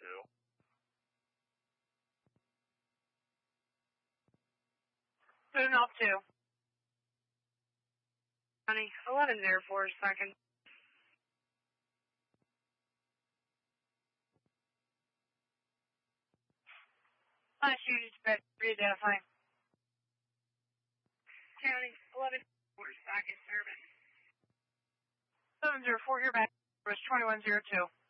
Moving off 2. County 1104 second. Last unit dispatch, re-identify. County 1104 second service. 704 here back, service 2102.